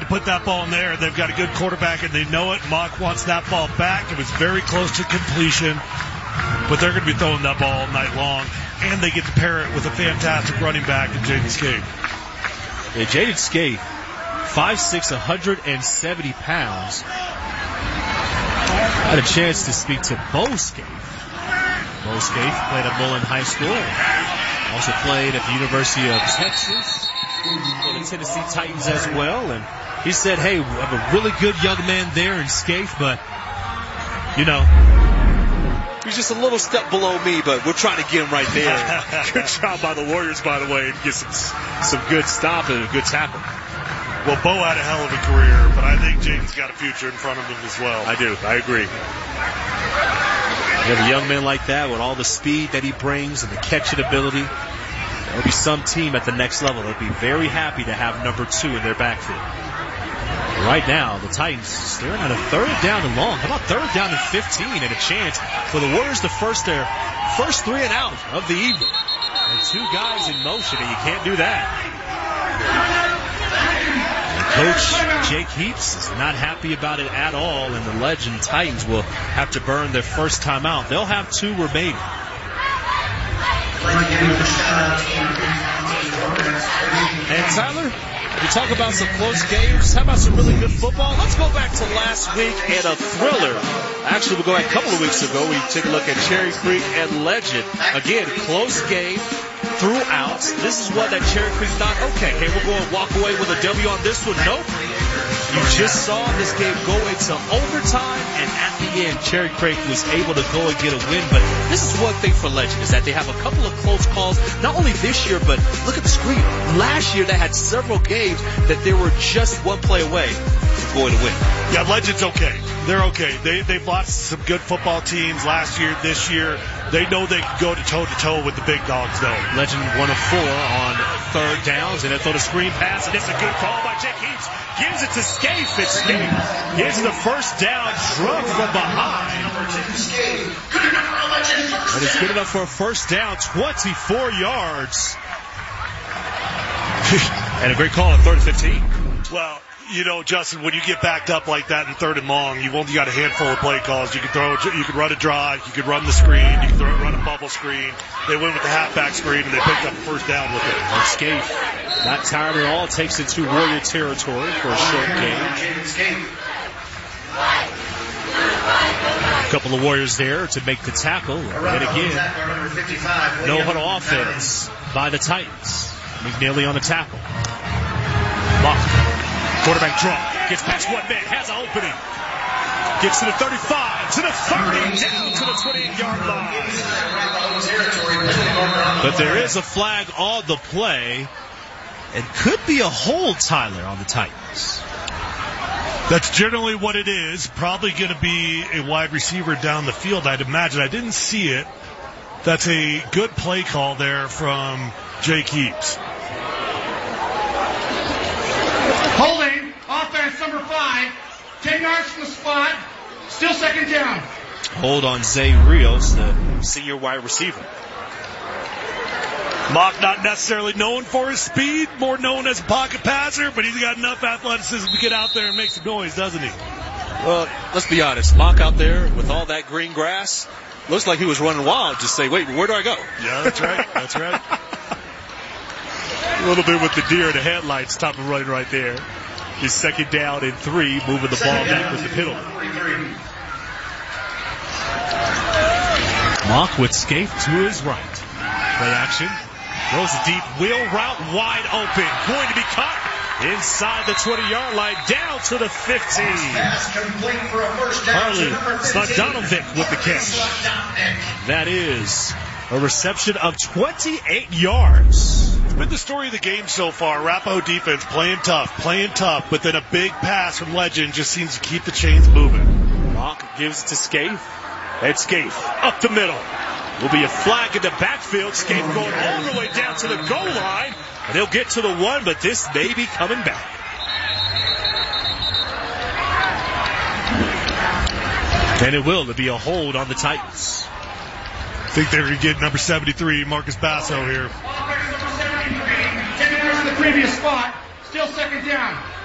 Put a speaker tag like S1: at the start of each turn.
S1: to put that ball in there. They've got a good quarterback, and they know it. Mock wants that ball back. It was very close to completion, but they're going to be throwing that ball all night long, and they get to pair it with a fantastic running back in Jaden Scaife.
S2: Yeah, Jaden Scaife, 5'6", 170 pounds. I had a chance to speak to Bo Scaife. Bo Scaife played at Mullen High School. Also played at the University of Texas. For the Tennessee Titans as well. And he said, hey, we have a really good young man there in Scaife, but, you know,
S3: he's just a little step below me, but we're trying to get him right there. Good job by the Warriors, by the way, and get some good stop and a good tackle.
S1: Well, Bo had a hell of a career, but I think Jaden's got a future in front of him as well.
S3: I do. I agree.
S2: You have a young man like that with all the speed that he brings and the catching ability. There'll be some team at the next level that'll be very happy to have number 2 in their backfield. Right now, the Titans staring at a 3rd down and long. How about 3rd down and 15 and a chance for the Warriors to force their first 3 and out of the evening. And 2 guys in motion, and you can't do that. Coach Jake Heaps is not happy about it at all, and the Legend Titans will have to burn their first timeout. They'll have 2 remaining. And Tyler, you talk about some close games. How about some really good football? Let's go back to last week and a thriller. Actually, we'll go back a couple of weeks ago. We took a look at Cherry Creek and Legend. Again, close game. Throughout, this is what that Cherry Creek thought, okay, hey, we're going to walk away with a W on this one. Nope. You just saw this game go into overtime, and at the end, Cherry Creek was able to go and get a win. But this is one thing for Legend, is that they have a couple of close calls, not only this year, but look at the screen. Last year, they had several games that they were just one play away from going to win.
S1: Yeah, Legend's okay. They're okay. They've lost some good football teams last year, this year. They know they can go toe-to-toe with the big dogs, though.
S2: Legend 1 of 4 on 3rd downs, and they throw the screen pass, and it's a good call by Jake Heaps. Gives it to Scaife. It's Scaife. Gets the first down, drug from behind. And it's good enough for a first down, 24 yards. And a great call on 3rd and 15.
S1: Well, you know, Justin, when you get backed up like that in 3rd and long, you've only got a handful of play calls. You can run a drive, you can run the screen, you can run a bubble screen. They went with the halfback screen, and they picked up a first down with it.
S2: And Scaife, not tired at all, takes it to Warrior territory for a short game. A couple of Warriors there to make the tackle. And again, no huddle offense by the Titans. McNeely on the tackle. Mock. Quarterback draw. Gets past one man. Has an opening. Gets to the 35, to the 30, down to the 28-yard line. But there is a flag on the play. And could be a hold, Tyler, on the Titans.
S1: That's generally what it is. Probably going to be a wide receiver down the field, I'd imagine. I didn't see it. That's a good play call there from Jake Heaps.
S4: Holding, offense number 5, 10 yards from the spot, still 2nd down.
S2: Hold on Zay Rios, the senior wide receiver.
S1: Mock not necessarily known for his speed, more known as a pocket passer, but he's got enough athleticism to get out there and make some noise, doesn't he?
S3: Well, let's be honest. Mock out there with all that green grass, looks like he was running wild. Just say, wait, where do I go?
S1: Yeah, that's right. That's right. A little bit with the deer in the headlights, top of running right there. His 2nd down and 3, moving the ball back with the penalty.
S2: Mock with Scaife to his right. Play action. Throws a deep wheel route wide open. Going to be caught inside the 20-yard line, down to the 15. Harley Slagdanovic with the catch. That is a reception of 28 yards.
S1: It's been the story of the game so far. Arapahoe defense playing tough, but then a big pass from Legend just seems to keep the chains moving.
S2: Mock gives it to Scaife. And Scaife up the middle. Will be a flag in the backfield. Scaife going all the way down to the goal line. And he'll get to the 1, but this may be coming back. And it will. It'll be a hold on the Titans.
S1: I think they're going to get number 73, Marcus Basso here.
S4: 10 yards from the previous spot, still 2nd down.